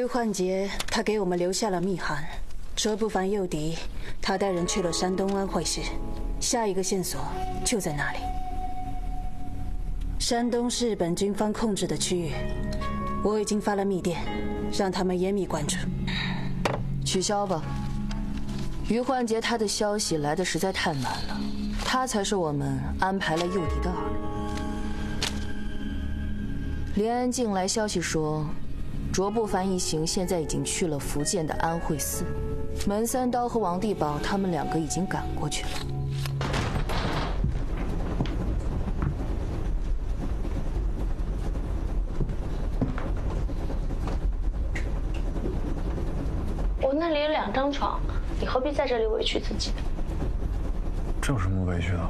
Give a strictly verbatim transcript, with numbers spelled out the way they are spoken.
焕杰他给我们留下了密函，卓不凡诱敌，他带人去了山东安徽市，下一个线索就在那里。山东是本军方控制的区域，我已经发了密电，让他们严密关注。 取消吧。于焕杰他的消息来的实在太晚了，他才是我们安排了诱敌的饵。连安进来消息说，卓不凡一行现在已经去了福建的安慧寺，门三刀和王地宝他们两个已经赶过去了。 我那里有两张床，你何必在这里委屈自己？ 这有什么委屈的？